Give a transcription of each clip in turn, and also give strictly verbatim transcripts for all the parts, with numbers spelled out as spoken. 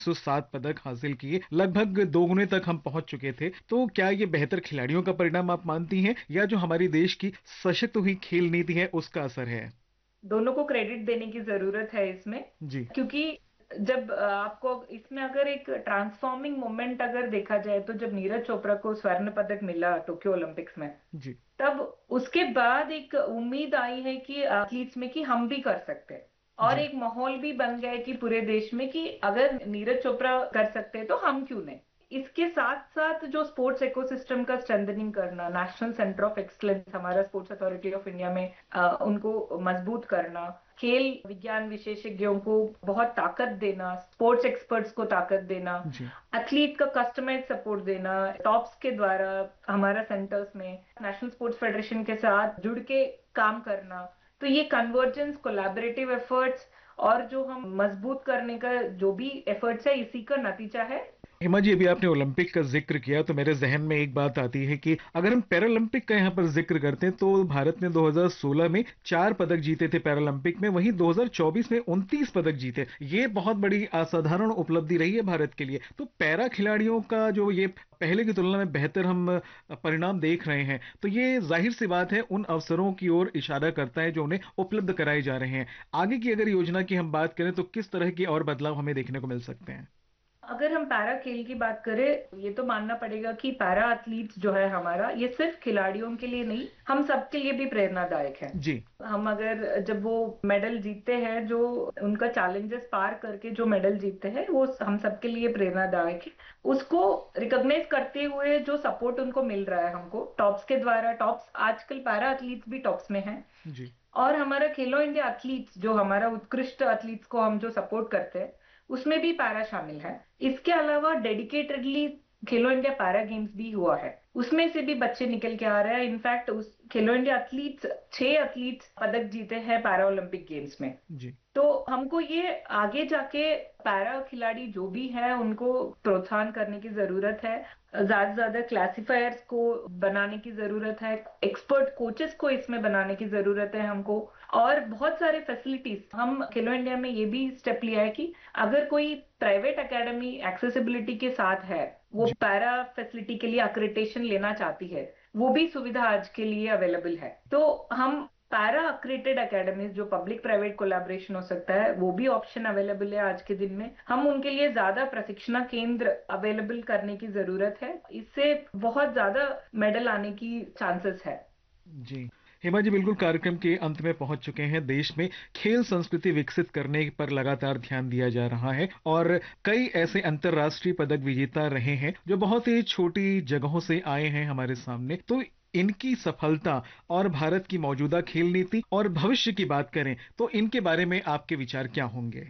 सौ सात पदक हासिल किए, लगभग दोगुने तक हम पहुंच चुके थे। तो क्या ये बेहतर खिलाड़ियों का परिणाम आप मानती हैं या जो हमारी देश की सशक्त हुई खेल नीति है उसका असर है? दोनों को क्रेडिट देने की जरूरत है इसमें, जी। क्योंकि जब अ, आपको इसमें अगर एक ट्रांसफॉर्मिंग मोमेंट अगर देखा जाए तो जब नीरज चोपड़ा को स्वर्ण पदक मिला टोक्यो ओलंपिक्स में, जी। तब उसके बाद एक उम्मीद आई है कि एथलीट्स में कि हम भी कर सकते हैं। और जी। एक माहौल भी बन गया है कि पूरे देश में कि अगर नीरज चोपड़ा कर सकते हैं तो हम क्यों नहीं। इसके साथ साथ जो स्पोर्ट्स इकोसिस्टम का स्ट्रेंथनिंग करना, नेशनल सेंटर ऑफ एक्सलेंस हमारा स्पोर्ट्स अथॉरिटी ऑफ इंडिया में अ, उनको मजबूत करना, खेल विज्ञान विशेषज्ञों को बहुत ताकत देना, स्पोर्ट्स एक्सपर्ट्स को ताकत देना, जी। एथलीट का कस्टमाइज सपोर्ट देना, टॉप्स के द्वारा हमारा सेंटर्स में नेशनल स्पोर्ट्स फेडरेशन के साथ जुड़ के काम करना। तो ये कन्वर्जेंस, कोलैबोरेटिव एफर्ट्स और जो हम मजबूत करने का जो भी एफर्ट्स है, इसी का नतीजा है। हिमा जी, अभी आपने ओलंपिक का जिक्र किया तो मेरे जहन में एक बात आती है कि अगर हम पैरालंपिक का यहाँ पर जिक्र करते हैं तो भारत ने दो हज़ार सोलह में चार पदक जीते थे पैरालंपिक में, वहीं दो हज़ार चौबीस में उनतीस पदक जीते। ये बहुत बड़ी असाधारण उपलब्धि रही है भारत के लिए। तो पैरा खिलाड़ियों का जो ये पहले की तुलना में बेहतर हम परिणाम देख रहे हैं, तो ये जाहिर सी बात है उन अवसरों की ओर इशारा करता है जो उन्हें उपलब्ध कराए जा रहे हैं। आगे की अगर योजना की हम बात करें तो किस तरह के और बदलाव हमें देखने को मिल सकते हैं? अगर हम पैरा खेल की बात करें, ये तो मानना पड़ेगा कि पैरा एथलीट्स जो है हमारा, ये सिर्फ खिलाड़ियों के लिए नहीं, हम सबके लिए भी प्रेरणादायक है। जी। हम अगर जब वो मेडल जीतते हैं, जो उनका चैलेंजेस पार करके जो मेडल जीतते हैं, वो हम सबके लिए प्रेरणादायक है। उसको रिकॉग्नाइज करते हुए जो सपोर्ट उनको मिल रहा है हमको टॉप्स के द्वारा, टॉप्स आजकल पैरा एथलीट्स भी टॉप्स में हैं। जी। और हमारा खेलो इंडिया एथलीट्स, जो हमारा उत्कृष्ट एथलीट्स को हम जो सपोर्ट करते हैं, उसमें भी पैरा शामिल है। इसके अलावा डेडिकेटेडली खेलो इंडिया पैरा गेम्स भी हुआ है, उसमें से भी बच्चे निकल के आ रहे हैं। इनफैक्ट उस खेलो इंडिया एथलीट्स, छह एथलीट्स पदक जीते हैं पैरा ओलंपिक गेम्स में। जी। तो हमको ये आगे जाके पैरा खिलाड़ी जो भी है उनको प्रोत्साहन करने की जरूरत है। ज्यादा से ज्यादा क्लासिफायर्स को बनाने की जरूरत है, एक्सपर्ट कोचेस को इसमें बनाने की जरूरत है हमको, और बहुत सारे फैसिलिटीज। हम खेलो इंडिया में ये भी स्टेप लिया है कि अगर कोई प्राइवेट एकेडमी एक्सेसिबिलिटी के साथ है, वो जी। पैरा फैसिलिटी के लिए अक्रेडिटेशन लेना चाहती है, वो भी सुविधा आज के लिए अवेलेबल है। तो हम पैरा अक्रेडिटेड एकेडमीज, जो पब्लिक प्राइवेट कोलैबोरेशन हो सकता है, वो भी ऑप्शन अवेलेबल है आज के दिन में। हम उनके लिए ज्यादा प्रशिक्षण केंद्र अवेलेबल करने की जरूरत है, इससे बहुत ज्यादा मेडल आने की चांसेस है। जी। हेमा जी, बिल्कुल कार्यक्रम के अंत में पहुंच चुके हैं। देश में खेल संस्कृति विकसित करने पर लगातार ध्यान दिया जा रहा है और कई ऐसे अंतर्राष्ट्रीय पदक विजेता रहे हैं जो बहुत ही छोटी जगहों से आए हैं हमारे सामने। तो इनकी सफलता और भारत की मौजूदा खेल नीति और भविष्य की बात करें तो इनके बारे में आपके विचार क्या होंगे?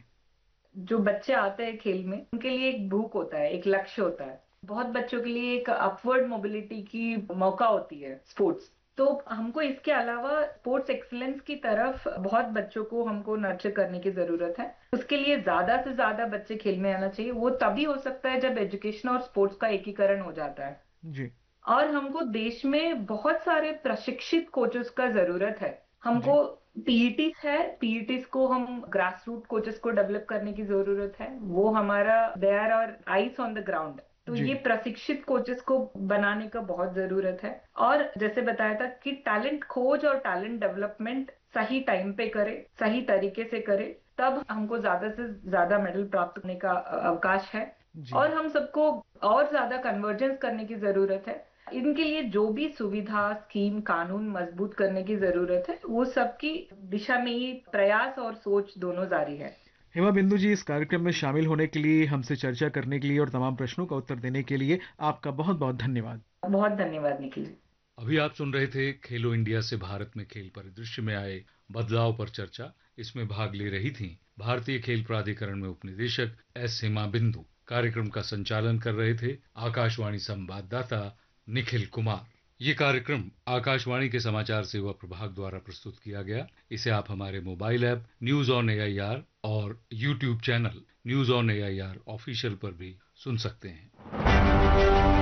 जो बच्चे आते हैं खेल में, उनके लिए एक भूख होता है, एक लक्ष्य होता है। बहुत बच्चों के लिए एक अपवर्ड मोबिलिटी की मौका होती है स्पोर्ट्स। तो हमको इसके अलावा स्पोर्ट्स एक्सीलेंस की तरफ बहुत बच्चों को हमको नर्चर करने की जरूरत है। उसके लिए ज्यादा से ज्यादा बच्चे खेल में आना चाहिए। वो तभी हो सकता है जब एजुकेशन और स्पोर्ट्स का एकीकरण हो जाता है। जी। और हमको देश में बहुत सारे प्रशिक्षित कोचेस का जरूरत है। जी। हमको पीईटीज है, पीईटीज को हम ग्रास रूट कोचेस को डेवलप करने की जरूरत है। वो हमारा दे आर और आइस ऑन द ग्राउंड। तो जी। ये प्रशिक्षित कोचेस को बनाने का बहुत जरूरत है। और जैसे बताया था कि टैलेंट खोज और टैलेंट डेवलपमेंट सही टाइम पे करे, सही तरीके से करे, तब हमको ज्यादा से ज्यादा मेडल प्राप्त करने का अ, अवकाश है। जी। और हम सबको और ज्यादा कन्वर्जेंस करने की जरूरत है। इनके लिए जो भी सुविधा, स्कीम, कानून मजबूत करने की जरूरत है, वो सबकी दिशा में ही प्रयास और सोच दोनों जारी है। हेमा बिंदु जी, इस कार्यक्रम में शामिल होने के लिए, हमसे चर्चा करने के लिए और तमाम प्रश्नों का उत्तर देने के लिए आपका बहुत बहुत धन्यवाद। बहुत धन्यवाद निखिल जी। अभी आप सुन रहे थे खेलो इंडिया से भारत में खेल परिदृश्य में आए बदलाव पर चर्चा। इसमें भाग ले रही थीं भारतीय खेल प्राधिकरण में उपनिदेशक एस हेमा बिंदु। कार्यक्रम का संचालन कर रहे थे आकाशवाणी संवाददाता निखिल कुमार। ये कार्यक्रम आकाशवाणी के समाचार सेवा प्रभाग द्वारा प्रस्तुत किया गया। इसे आप हमारे mobile app news on AIR और YouTube channel news on AIR official पर भी सुन सकते हैं।